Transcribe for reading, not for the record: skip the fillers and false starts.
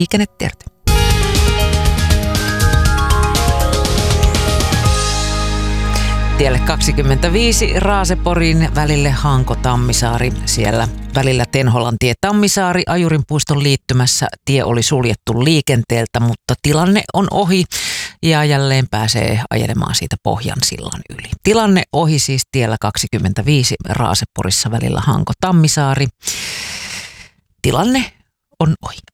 Liikennetiedot. Tielle 25 Raaseporin välille Hanko-Tammisaari. Siellä välillä Tenholantie Tammisaari Ajurinpuiston liittymässä tie oli suljettu liikenteeltä, mutta tilanne on ohi ja jälleen pääsee ajelemaan siitä Pohjansillan yli. Tilanne ohi siis tiellä 25 Raaseporissa välillä Hanko-Tammisaari. Tilanne on ohi.